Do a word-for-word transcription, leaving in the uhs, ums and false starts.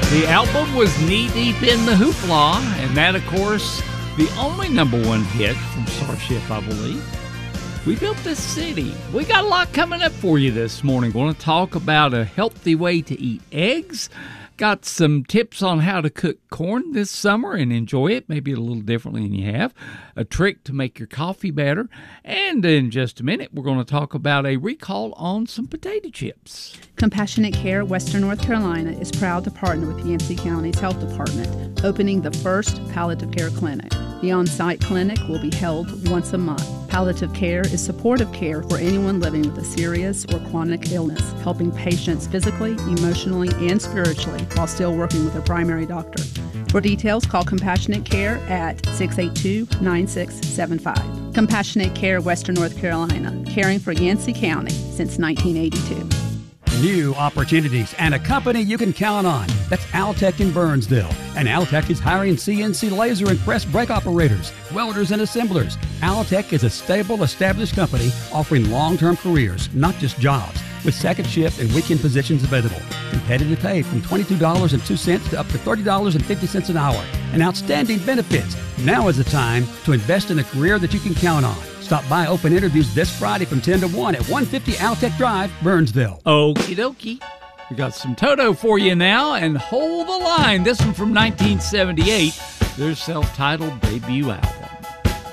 The album was knee-deep in the hoopla, and that, of course, the only number one hit from Starship, I believe. We built this city. We got a lot coming up for you this morning. We're going to talk about a healthy way to eat eggs. Got some tips on how to cook corn this summer and enjoy it, maybe a little differently than you have. A trick to make your coffee better. And in just a minute, we're going to talk about a recall on some potato chips. Compassionate Care Western North Carolina is proud to partner with Yancey County's Health Department, opening the first palliative care clinic. The on-site clinic will be held once a month. Palliative care is supportive care for anyone living with a serious or chronic illness, helping patients physically, emotionally, and spiritually while still working with their primary doctor. For details, call Compassionate Care at six eight two, nine six seven five. Compassionate Care Western North Carolina, caring for Yancey County since nineteen eighty-two. New opportunities and a company you can count on. That's Altec in Burnsville. And Altec is hiring C N C laser and press brake operators, welders, and assemblers. Altec is a stable, established company offering long-term careers, not just jobs, with second shift and weekend positions available. Competitive pay from twenty-two dollars and two cents to up to thirty dollars and fifty cents an hour. And outstanding benefits. Now is the time to invest in a career that you can count on. Stop by open interviews this Friday from ten to one at one fifty Altec Drive, Burnsville. Okie dokie. We got some Toto for you now, and hold the line. This one from nineteen seventy-eight, their self-titled debut album.